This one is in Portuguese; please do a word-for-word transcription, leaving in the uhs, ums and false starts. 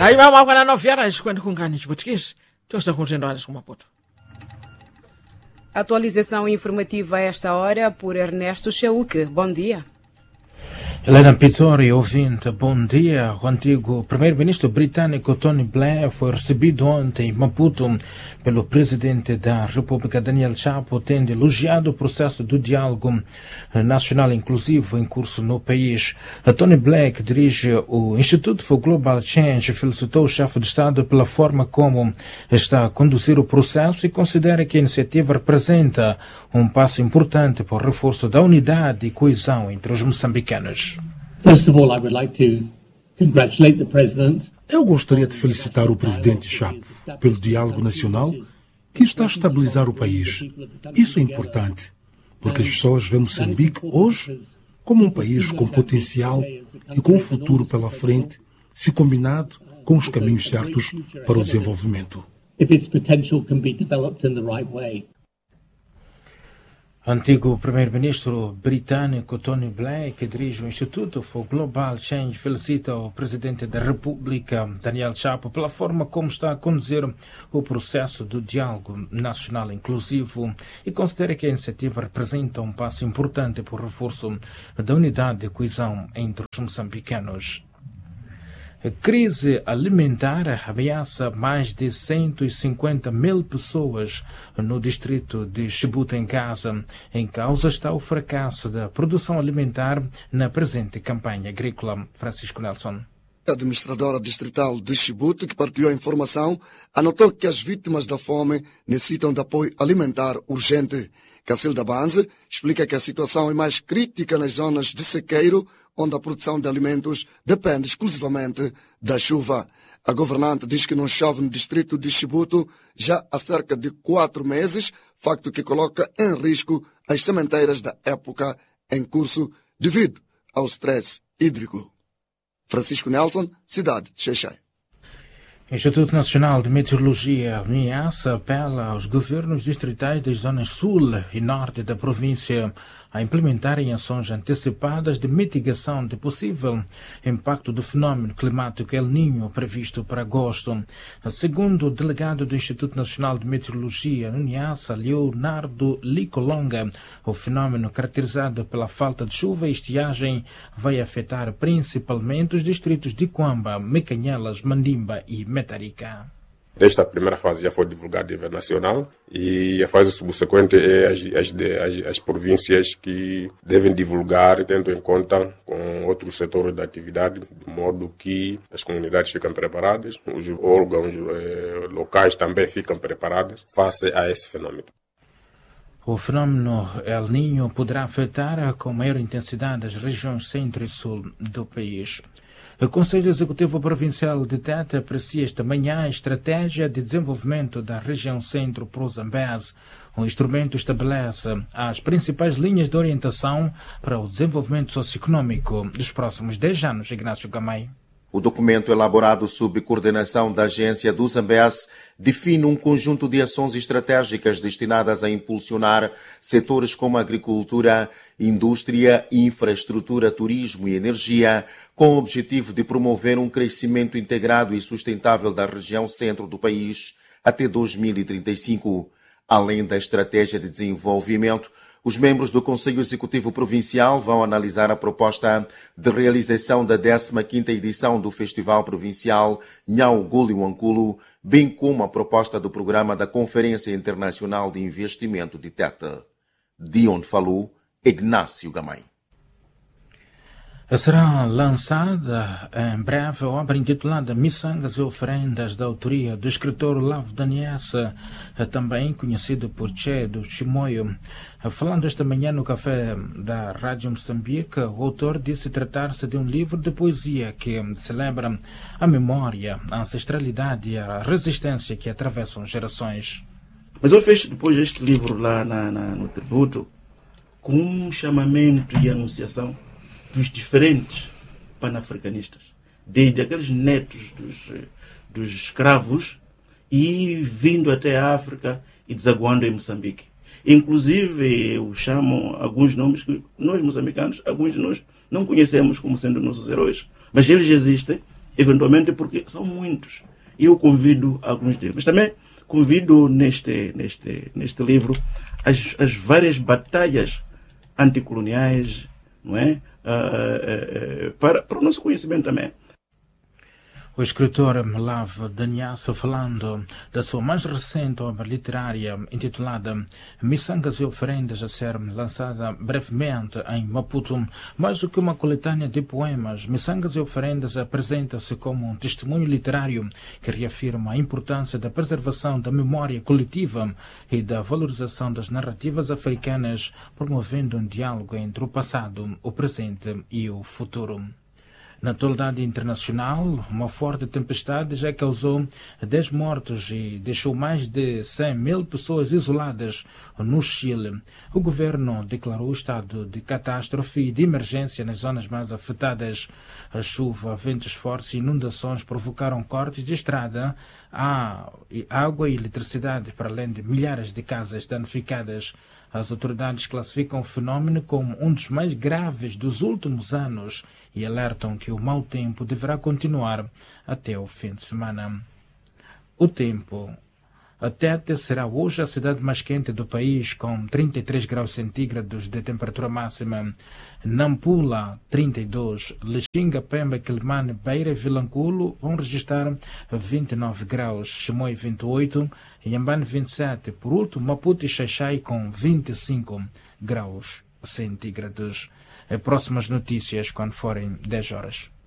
Aí vamos agora nove horas quando com ganas de português. Estou a contendo horas com uma puta. Atualização informativa a esta hora por Ernesto Chauque. Bom dia. Helena Pittori, ouvinte, bom dia. O antigo primeiro-ministro britânico Tony Blair foi recebido ontem em Maputo pelo presidente da República, Daniel Chapo, tendo elogiado o processo do diálogo nacional inclusivo em curso no país. Tony Blair, que dirige o Institute for Global Change, felicitou o chefe de Estado pela forma como está a conduzir o processo e considera que a iniciativa representa um passo importante para o reforço da unidade e coesão entre os moçambicanos. First of all, I would like to congratulate the President. Eu gostaria de felicitar o presidente Chapo pelo diálogo nacional que está a estabilizar o país. Isso é importante, porque as pessoas veem Moçambique hoje como um país com potencial e com um futuro pela frente, se combinado com os caminhos certos para o desenvolvimento. If its potential can be developed in the right way. Antigo primeiro-ministro britânico Tony Blair, que dirige o Instituto for Global Change, felicita o presidente da República, Daniel Chapo, pela forma como está a conduzir o processo do diálogo nacional inclusivo e considera que a iniciativa representa um passo importante para o reforço da unidade e coesão entre os moçambicanos. A crise alimentar ameaça mais de cento e cinquenta mil pessoas no distrito de Chibouto, em Gaza. Em causa está o fracasso da produção alimentar na presente campanha agrícola. Francisco Nelson. A administradora distrital de Chibouto, que partilhou a informação, anotou que as vítimas da fome necessitam de apoio alimentar urgente. Cacilda Banze explica que a situação é mais crítica nas zonas de sequeiro, onde a produção de alimentos depende exclusivamente da chuva. A governante diz que não chove no distrito de Chibouto já há cerca de quatro meses, facto que coloca em risco as sementeiras da época em curso devido ao stress hídrico. Francisco Nelson, cidade de Xai-Xai. O Instituto Nacional de Meteorologia, NIASA, apela aos governos distritais das zonas sul e norte da província a implementarem ações antecipadas de mitigação de possível impacto do fenômeno climático El Niño previsto para agosto. Segundo o delegado do Instituto Nacional de Meteorologia, no NIASA, Leonardo Licolonga, o fenômeno caracterizado pela falta de chuva e estiagem vai afetar principalmente os distritos de Cuamba, Mecanhelas, Mandimba e Metarica. Esta primeira fase já foi divulgada a nível nacional e a fase subsequente é as, as, as, as províncias que devem divulgar, tendo em conta com outros setores da atividade, de modo que as comunidades ficam preparadas, os órgãos eh, locais também ficam preparados face a esse fenômeno. O fenômeno El Niño poderá afetar com maior intensidade as regiões centro e sul do país. O Conselho Executivo Provincial de Tete aprecia esta manhã a Estratégia de Desenvolvimento da Região Centro para o Zambeze. O instrumento estabelece as principais linhas de orientação para o desenvolvimento socioeconômico dos próximos dez anos. Ignácio Gamay. O documento, elaborado sob coordenação da Agência do Zambeze, define um conjunto de ações estratégicas destinadas a impulsionar setores como agricultura, indústria, infraestrutura, turismo e energia, com o objetivo de promover um crescimento integrado e sustentável da região centro do país até dois mil e trinta e cinco. Além da estratégia de desenvolvimento, os membros do Conselho Executivo Provincial vão analisar a proposta de realização da décima quinta edição do Festival Provincial Nhau Guli Wankulo, bem como a proposta do programa da Conferência Internacional de Investimento de Tete. De onde falou Ignácio Gamay. Será lançada em breve a obra intitulada Missangas e Oferendas, da autoria do escritor Lavo Daniessa, também conhecido por Che do Chimoio. Falando esta manhã no café da Rádio Moçambique, o autor disse tratar-se de um livro de poesia que celebra a memória, a ancestralidade e a resistência que atravessam gerações. Mas eu fecho depois este livro lá na, na, no tributo com um chamamento e anunciação dos diferentes panafricanistas, desde aqueles netos dos, dos escravos e vindo até a África e desaguando em Moçambique. Inclusive, eu chamo alguns nomes que nós moçambicanos, alguns de nós não conhecemos como sendo nossos heróis, mas eles existem eventualmente porque são muitos. E eu convido alguns deles. Mas também convido neste, neste, neste livro as, as várias batalhas anticoloniais, não é? Uh, uh, uh, para, para o nosso conhecimento também. O escritor Malav Danhaso, falando da sua mais recente obra literária intitulada Missangas e Oferendas, a ser lançada brevemente em Maputo. Mais do que uma coletânea de poemas, Missangas e Oferendas apresenta-se como um testemunho literário que reafirma a importância da preservação da memória coletiva e da valorização das narrativas africanas, promovendo um diálogo entre o passado, o presente e o futuro. Na atualidade internacional, uma forte tempestade já causou dez mortos e deixou mais de cem mil pessoas isoladas no Chile. O governo declarou estado de catástrofe e de emergência nas zonas mais afetadas. A chuva, ventos fortes e inundações provocaram cortes de estrada, água e eletricidade, para além de milhares de casas danificadas. As autoridades classificam o fenômeno como um dos mais graves dos últimos anos e alertam que o mau tempo deverá continuar até o fim de semana. O tempo. A Tete será hoje a cidade mais quente do país, com trinta e três graus centígrados de temperatura máxima. Nampula, trinta e dois. Lixinga, Pemba, Quelimane, Beira e Vilanculo vão registrar vinte e nove graus. Chimoio, vinte e oito. Inhambane, vinte e sete. Por último, Maputo e Xaixai com vinte e cinco graus centígrados. Próximas notícias quando forem dez horas.